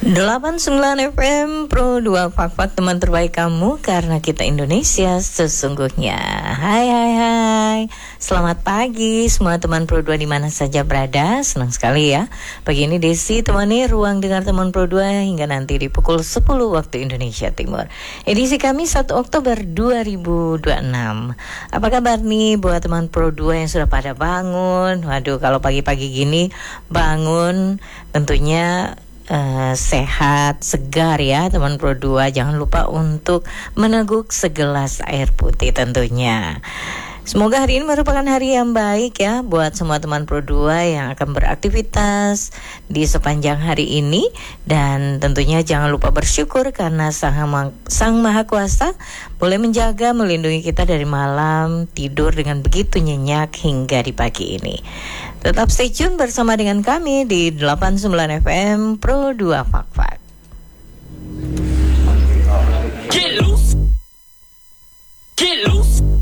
89 FM Pro 2 Fak-Fak, teman terbaik kamu karena kita Indonesia sesungguhnya. Hai. Selamat pagi semua teman Pro 2 di mana saja berada. Senang sekali ya. Pagi ini Desi temani ruang dengar teman Pro 2 hingga nanti di pukul 10 waktu Indonesia Timur. Edisi kami 1 Oktober 2026. Apa kabar nih buat teman Pro 2 yang sudah pada bangun? Waduh, kalau pagi-pagi gini bangun tentunya sehat, segar ya teman Pro 2. Jangan lupa untuk meneguk segelas air putih tentunya. Semoga hari ini merupakan hari yang baik ya buat semua teman Pro 2 yang akan beraktivitas di sepanjang hari ini. Dan tentunya jangan lupa bersyukur karena Sang Maha Kuasa boleh menjaga, melindungi kita dari malam tidur dengan begitu nyenyak hingga di pagi ini. Tetap stay tune bersama dengan kami di 89 FM Pro 2 Fak-Fak. Get loose. Get loose.